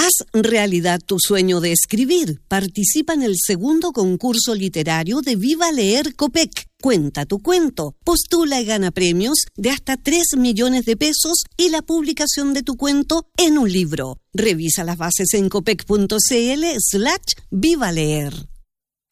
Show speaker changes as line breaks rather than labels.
Haz realidad tu sueño de escribir. Participa en el segundo concurso literario de Viva Leer Copec. Cuenta tu cuento, postula y gana premios de hasta 3 millones de pesos y la publicación de tu cuento en un libro. Revisa las bases en copec.cl/Viva Leer.